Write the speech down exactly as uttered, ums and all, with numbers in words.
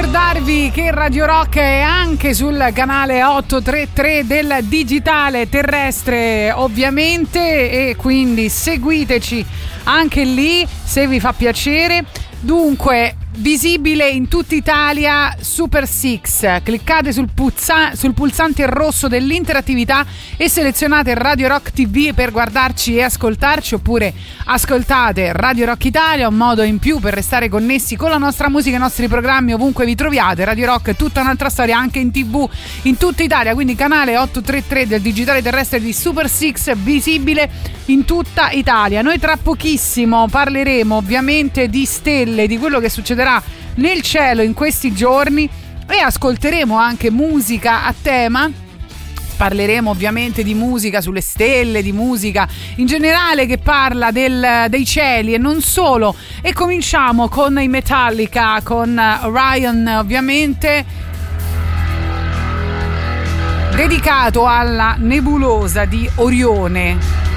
ricordarvi che Radio Rock è anche sul canale ottocentotrentatré del digitale terrestre, ovviamente, e quindi seguiteci anche lì se vi fa piacere. Dunque, visibile in tutta Italia Super Six. Cliccate sul, puzza- sul pulsante rosso dell'interattività e selezionate Radio Rock T V per guardarci e ascoltarci, oppure ascoltate Radio Rock Italia, un modo in più per restare connessi con la nostra musica e i nostri programmi ovunque vi troviate. Radio Rock è tutta un'altra storia anche in tv in tutta Italia, quindi canale ottocentotrentatré del digitale terrestre di Super Six, visibile in tutta Italia. Noi tra pochissimo parleremo ovviamente di stelle, di quello che succederà nel cielo in questi giorni, e ascolteremo anche musica a tema. Parleremo ovviamente di musica sulle stelle, di musica in generale che parla del, dei cieli e non solo. E cominciamo con i Metallica, con Orion, ovviamente dedicato alla nebulosa di Orione.